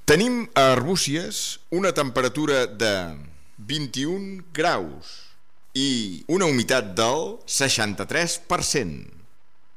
Tenim a Arbúcies una temperatura de 21 graus i una humitat del 63%.